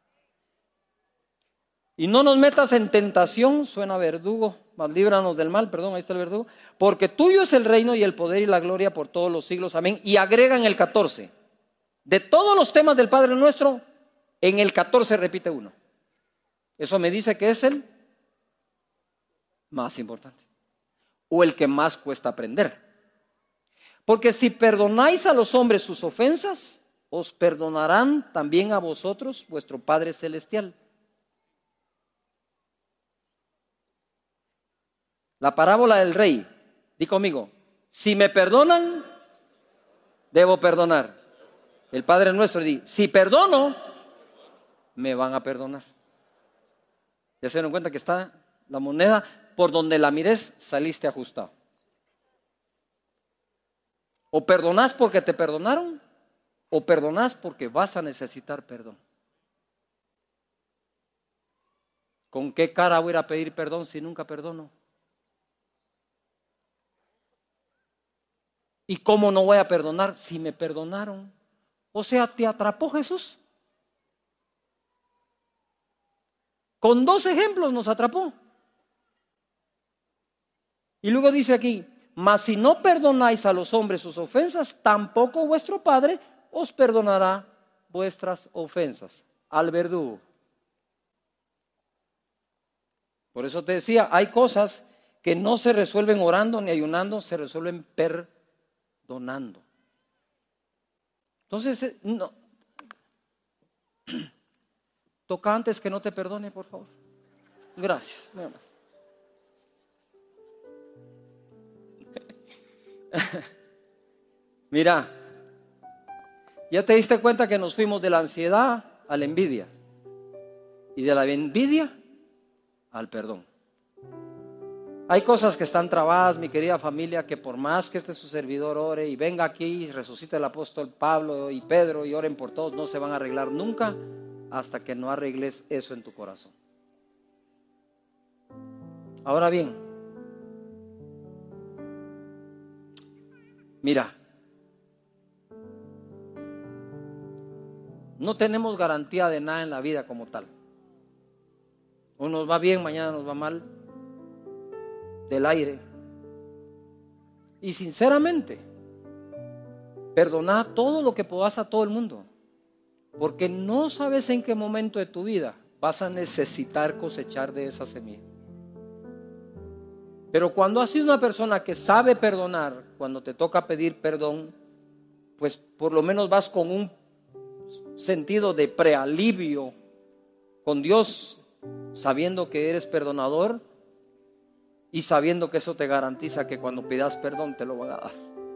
Y no nos metas en tentación, suena verdugo, mas líbranos del mal, perdón, ahí está el verdugo. Porque tuyo es el reino y el poder y la gloria por todos los siglos, amén. Y agregan el catorce. De todos los temas del Padre Nuestro, en el catorce repite uno. Eso me dice que es el más importante, o el que más cuesta aprender. Porque si perdonáis a los hombres sus ofensas, os perdonarán también a vosotros vuestro Padre Celestial. La parábola del rey, di conmigo: si me perdonan, debo perdonar. El Padre Nuestro di: si perdono, me van a perdonar. Ya se dieron cuenta que está la moneda, por donde la mires saliste ajustado. O perdonás porque te perdonaron, o perdonás porque vas a necesitar perdón. ¿Con qué cara voy a ir a pedir perdón si nunca perdono? ¿Y cómo no voy a perdonar si me perdonaron? O sea, ¿te atrapó Jesús? Con dos ejemplos nos atrapó. Y luego dice aquí: mas si no perdonáis a los hombres sus ofensas, tampoco vuestro Padre os perdonará vuestras ofensas. Al verdugo. Por eso te decía, hay cosas que no se resuelven orando ni ayunando, se resuelven perdonando. Entonces, no. Toca antes que no te perdone, por favor. Gracias. Mira, ya te diste cuenta que nos fuimos de la ansiedad a la envidia y de la envidia al perdón. Hay cosas que están trabadas, mi querida familia, que por más que este su servidor ore y venga aquí y resucite el apóstol Pablo y Pedro y oren por todos, no se van a arreglar nunca hasta que no arregles eso en tu corazón. Ahora bien, mira, no tenemos garantía de nada en la vida como tal. Hoy nos va bien, mañana nos va mal, del aire. Y sinceramente, perdona todo lo que puedas a todo el mundo, porque no sabes en qué momento de tu vida vas a necesitar cosechar de esa semilla. Pero cuando has sido una persona que sabe perdonar, cuando te toca pedir perdón, pues por lo menos vas con un sentido de prealivio con Dios, sabiendo que eres perdonador y sabiendo que eso te garantiza que cuando pidas perdón te lo van a dar.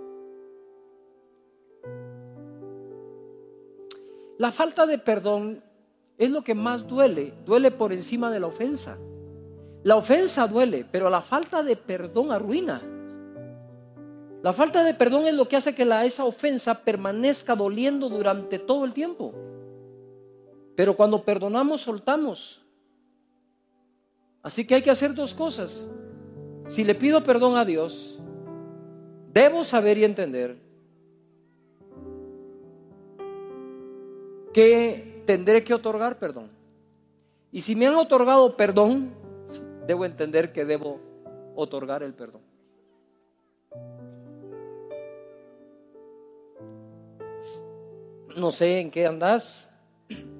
La falta de perdón es lo que más duele, duele por encima de la ofensa. La ofensa duele, pero la falta de perdón arruina. La falta de perdón es lo que hace que la, esa ofensa permanezca doliendo durante todo el tiempo. Pero cuando perdonamos, soltamos. Así que hay que hacer dos cosas. Si le pido perdón a Dios, debo saber y entender que tendré que otorgar perdón. Y si me han otorgado perdón, debo entender que debo otorgar el perdón. No sé en qué andás,